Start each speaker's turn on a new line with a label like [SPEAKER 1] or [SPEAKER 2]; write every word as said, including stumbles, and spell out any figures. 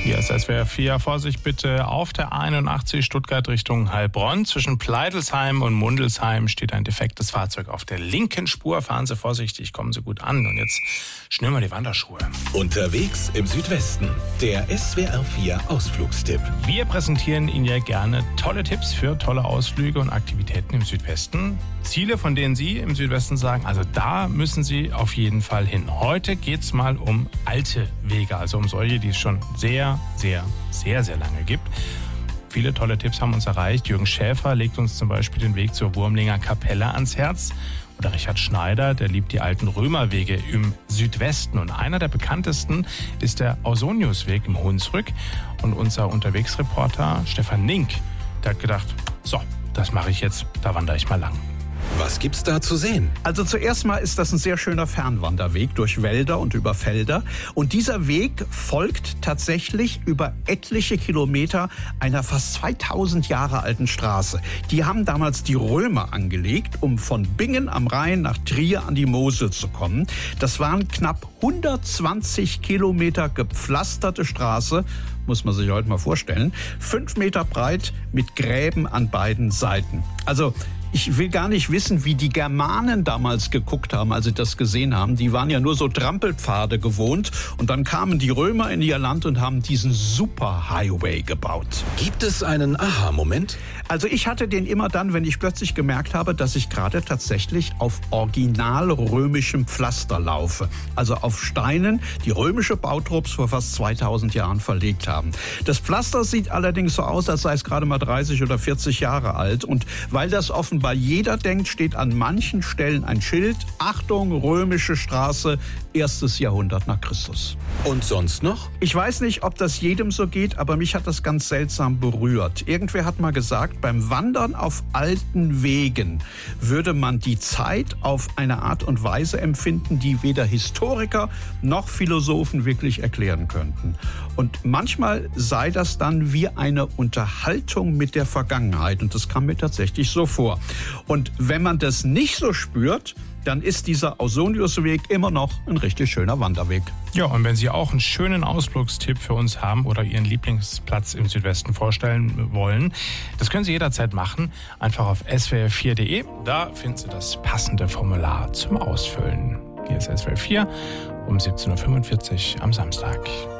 [SPEAKER 1] Hier ist S W R vier. Vorsicht bitte auf der einundachtzig Stuttgart Richtung Heilbronn. Zwischen Pleidelsheim und Mundelsheim steht ein defektes Fahrzeug auf der linken Spur. Fahren Sie vorsichtig, kommen Sie gut an. Und jetzt schnüren wir die Wanderschuhe.
[SPEAKER 2] Unterwegs im Südwesten. Der S W R vier Ausflugstipp.
[SPEAKER 1] Wir präsentieren Ihnen ja gerne tolle Tipps für tolle Ausflüge und Aktivitäten im Südwesten. Ziele, von denen Sie im Südwesten sagen, also da müssen Sie auf jeden Fall hin. Heute geht es mal um alte Wege, also um solche, die es schon sehr, sehr, sehr, sehr lange gibt. Viele tolle Tipps haben uns erreicht. Jürgen Schäfer legt uns zum Beispiel den Weg zur Wurmlinger Kapelle ans Herz. Oder Richard Schneider, der liebt die alten Römerwege im Südwesten. Und einer der bekanntesten ist der Ausoniusweg im Hunsrück. Und unser Unterwegsreporter Stefan Nink, der hat gedacht, so, das mache ich jetzt, da wandere ich mal lang.
[SPEAKER 2] Was gibt's da zu sehen?
[SPEAKER 3] Also zuerst mal ist das ein sehr schöner Fernwanderweg durch Wälder und über Felder. Und dieser Weg folgt tatsächlich über etliche Kilometer einer fast zweitausend Jahre alten Straße. Die haben damals die Römer angelegt, um von Bingen am Rhein nach Trier an die Mosel zu kommen. Das waren knapp hundertzwanzig Kilometer gepflasterte Straße, muss man sich heute mal vorstellen. Fünf Meter breit mit Gräben an beiden Seiten. Also ich will gar nicht wissen, wie die Germanen damals geguckt haben, als sie das gesehen haben. Die waren ja nur so Trampelpfade gewohnt. Und dann kamen die Römer in ihr Land und haben diesen Super-Highway gebaut.
[SPEAKER 2] Gibt es einen Aha-Moment?
[SPEAKER 3] Also ich hatte den immer dann, wenn ich plötzlich gemerkt habe, dass ich gerade tatsächlich auf original römischem Pflaster laufe. Also auf Steinen, die römische Bautrupps vor fast zweitausend Jahren verlegt haben. Das Pflaster sieht allerdings so aus, als sei es gerade mal dreißig oder vierzig Jahre alt. Und weil das offenbar jeder denkt, steht an manchen Stellen ein Schild: Achtung, römische Straße, erstes Jahrhundert nach Christus.
[SPEAKER 2] Und sonst noch?
[SPEAKER 3] Ich weiß nicht, ob das jedem so geht, aber mich hat das ganz seltsam berührt. Irgendwer hat mal gesagt, beim Wandern auf alten Wegen würde man die Zeit auf eine Art und Weise empfinden, die weder Historiker noch Philosophen wirklich erklären könnten. Und manchmal sei das dann wie eine Unterhaltung mit der Vergangenheit. Und das kam mir tatsächlich so vor. Und wenn man das nicht so spürt, dann ist dieser Ausoniusweg immer noch ein richtig schöner Wanderweg.
[SPEAKER 1] Ja, und wenn Sie auch einen schönen Ausflugstipp für uns haben oder Ihren Lieblingsplatz im Südwesten vorstellen wollen, das können Sie jederzeit machen. Einfach auf S W R vier Punkt de. Da finden Sie das passende Formular zum Ausfüllen. Hier ist S W R vier um siebzehn Uhr fünfundvierzig am Samstag.